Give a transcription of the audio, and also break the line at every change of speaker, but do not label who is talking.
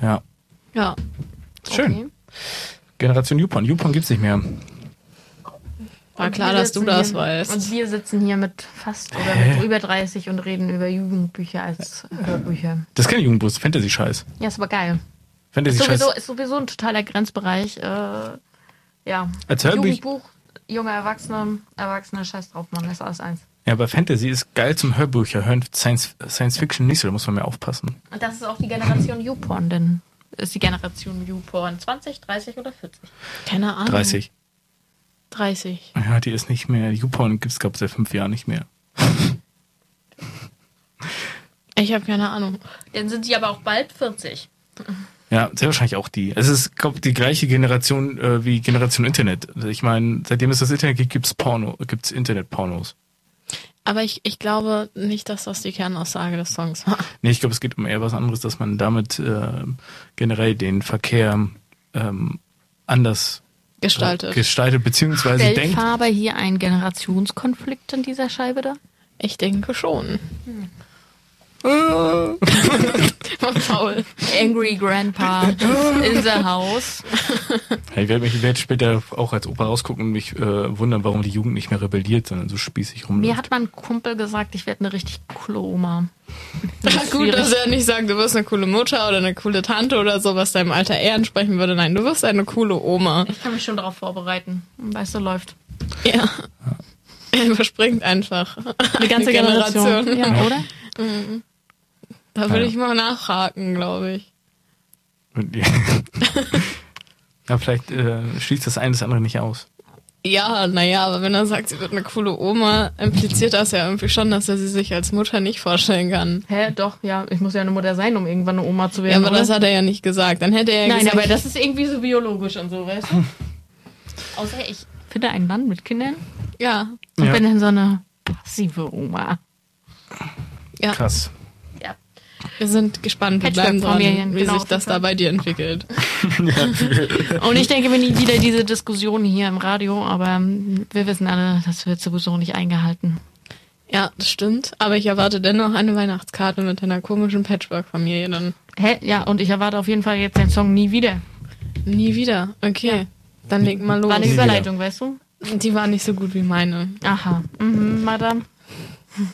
Ja.
Ja.
Schön.
Okay.
Generation YouPorn. YouPorn gibt's nicht mehr.
War
Und
klar,
wir
dass du
sitzen
das
hier,
weißt.
Und wir sitzen hier mit fast oder mit über 30 und reden über Jugendbücher als Hörbücher.
Das ist kein Jugendbuch, das ist Fantasy-Scheiß.
Ja, ist aber geil.
Fantasy-Scheiß.
Ist sowieso ein totaler Grenzbereich. Ja.
Als Hörbuch.
Jugendbuch, junge Erwachsene, scheiß drauf, Mann, ist alles eins.
Ja, aber Fantasy ist geil zum Hörbücher hören. Science Fiction nicht so, da muss man mehr aufpassen.
Und das ist auch die Generation YouPorn, denn ist die Generation YouPorn 20, 30 oder 40?
Keine Ahnung.
30.
30.
Ja, die ist nicht mehr. YouPorn gibt's, glaube ich, seit 5 Jahren nicht mehr.
Ich habe keine Ahnung.
Dann sind die aber auch bald 40.
Ja, sehr wahrscheinlich auch die. Es ist, glaube ich, die gleiche Generation wie Generation Internet. Also ich meine, seitdem es das Internet gibt, gibt's Internet-Pornos.
Aber ich glaube nicht, dass das die Kernaussage des Songs war.
Nee, ich glaube, es geht um eher was anderes, dass man damit generell den Verkehr anders gestaltet, beziehungsweise
Stellt
denkt.
Faber hier einen Generationskonflikt in dieser Scheibe da?
Ich denke schon. Faul.
Angry Grandpa in the house.
Ich werde später auch als Opa rausgucken und mich wundern, warum die Jugend nicht mehr rebelliert, sondern so spießig rumläuft.
Mir hat mein Kumpel gesagt, ich werde eine richtig coole Oma.
Gut, dass er nicht sagt, du wirst eine coole Mutter oder eine coole Tante oder so, was deinem Alter eher entsprechen würde. Nein, du wirst eine coole Oma.
Ich kann mich schon darauf vorbereiten. Weißt du, läuft.
Ja. Er überspringt einfach
Eine ganze Generation. Ja, oder?
Da würde ich mal nachhaken, glaube ich.
Ja, vielleicht schließt das eine das andere nicht aus.
Ja, naja, aber wenn er sagt, sie wird eine coole Oma, impliziert das ja irgendwie schon, dass er sie sich als Mutter nicht vorstellen kann.
Hä, doch, ja. Ich muss ja eine Mutter sein, um irgendwann eine Oma zu werden.
Ja, aber
oder?
das hat er ja nicht gesagt. Dann hätte er ja
Nein,
gesagt...
aber das ist irgendwie so biologisch und so, weißt du? Außer ich finde einen Mann mit Kindern
Ja.
und bin dann so eine passive Oma.
Ja.
Krass.
Ja.
Wir sind gespannt, wir bleiben dran,
Patchwork-Familien,
wie
genau,
sich das da bei dir entwickelt.
Und ich denke, wir nie wieder diese Diskussion hier im Radio, aber wir wissen alle, das wird sowieso nicht eingehalten.
Ja, das stimmt. Aber ich erwarte dennoch eine Weihnachtskarte mit einer komischen Patchwork-Familie dann.
Hä? Ja, und ich erwarte auf jeden Fall jetzt den Song nie wieder.
Nie wieder. Okay.
Ja.
Dann leg mal los.
War eine Überleitung, weißt du?
Die war nicht so gut wie meine.
Aha. Madame.